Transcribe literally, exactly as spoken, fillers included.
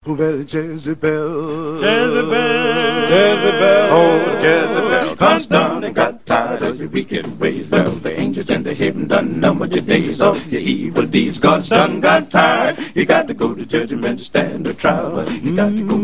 Well, Jezebel, Jezebel, Jezebel, oh, Jezebel, comes down and got tired of your wicked ways. Of the angels in the heaven done numbered your days. Of your evil deeds, God's done got tired. You got to go to judgment to stand the trial. You got to go